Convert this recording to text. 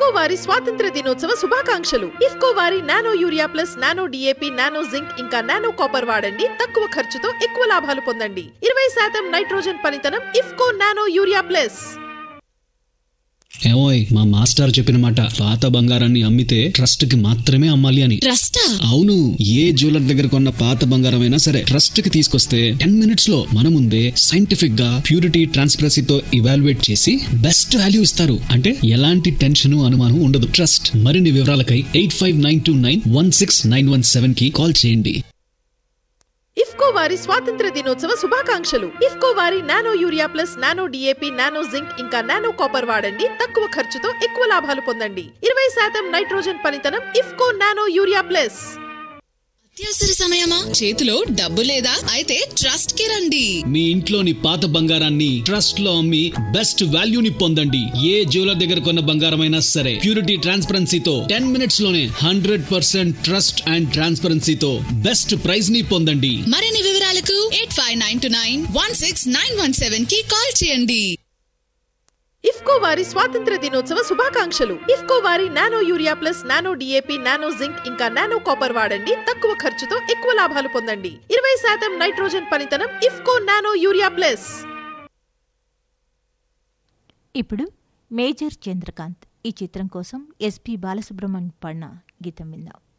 ఇఫ్కో వారి స్వాతంత్ర దినోత్సవ శుభాకాంక్షలు. ఇఫ్కో వారి nano urea plus, nano DAP, nano zinc ఇంకా నానో కాపర్ వాడండి. తక్కువ ఖర్చుతో ఎక్కువ లాభాలు పొందండి. 20% నైట్రోజన్ పనితనం ఇఫ్కో నానో యూరియా ప్లస్. ఏమోయ్, మా మాస్టర్ చెప్పిన మాట, పాత బంగారాన్ని అమ్మితే ట్రస్ట్ కి మాత్రమే అమ్మాలి అని. ట్రస్టా? అవును, ఏ జ్యువెలర్ దగ్గర కొన్న పాత బంగారం అయినా సరే ట్రస్ట్ కి తీసుకొస్తే 10 minutes లో మన ముందే సైంటిఫిక్ గా ప్యూరిటీ, ట్రాన్స్పరెన్సీతో ఇవాల్యుయేట్ చేసి బెస్ట్ వాల్యూ ఇస్తారు. అంటే ఎలాంటి టెన్షన్, అనుమానం ఉండదు. ట్రస్ట్. మరిన్ని వివరాలకై 8592916917 కి కాల్ చేయండి. ఇఫ్కో వారి స్వాతంత్ర దినోత్సవ శుభాకాంక్షలు. ఇఫ్కో వారి nano urea plus, nano DAP, nano zinc ఇంకా నానో కాపర్ వాడండి. తక్కువ ఖర్చుతో ఎక్కువ లాభాలు పొందండి. 20% నైట్రోజన్ పనితనం ఇఫ్కో నానో యూరియా ప్లస్. అత్యవసర సమయమా? చేతిలో డబ్బు లేదా? అయితే ట్రస్ట్ కి రండి. మీ ఇంట్లోని పాత బంగారాన్ని ట్రస్ట్ లో అమ్మి బెస్ట్ వాల్యూని పొందండి. ఏ జ్యువెలర్ దగ్గర కొన్న బంగారమైనా సరే ప్యూరిటీ, ట్రాన్స్పరెన్సీతో 10 minutes లోనే 100% ట్రస్ట్ అండ్ ట్రాన్స్పరెన్సీతో బెస్ట్ ప్రైజ్ ని పొందండి. మరిన్ని వివరాలకు 8592916917 కి కాల్ చేయండి. ఇఫ్కో వారి స్వాతంత్ర దినోత్సవ శుభాకాంక్షలు. ఇఫ్కో వారి nano urea plus, nano DAP, nano zinc ఇంకా నానో కాపర్ వాడండి. తక్కువ ఖర్చుతో ఎక్కువ లాభాలు పొందండి. 20% నైట్రోజన్ పనితనం ఇఫ్కో నానో యూరియా ప్లస్. ఇప్పుడు మేజర్ చంద్రకాంత్ ఈ చిత్రం కోసం ఎస్పి బాలసుబ్రహ్మణ్యం పాడిన గీతం విందాం.